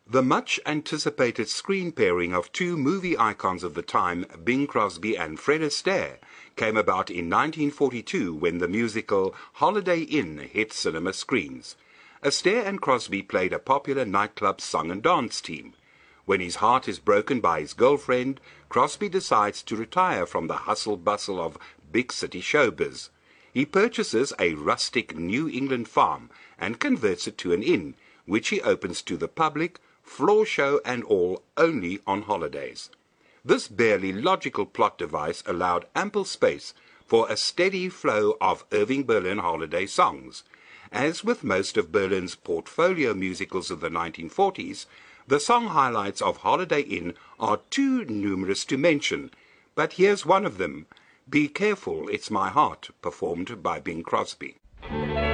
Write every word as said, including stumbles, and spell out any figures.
The much-anticipated screen pairing of two movie icons of the time, Bing Crosby and Fred Astaire, came about in nineteen forty-two when the musical Holiday Inn hit cinema screens. Astaire and Crosby played a popular nightclub song and dance team. When his heart is broken by his girlfriend, Crosby decides to retire from the hustle-bustle of big city showbiz. He purchases a rustic New England farm and converts it to an inn, which he opens to the public, floor show and all, only on holidays. This barely logical plot device allowed ample space for a steady flow of Irving Berlin holiday songs. As with most of Berlin's portfolio musicals of the nineteen forties, the song highlights of Holiday Inn are too numerous to mention, but here's one of them, Be Careful, It's My Heart, performed by Bing Crosby.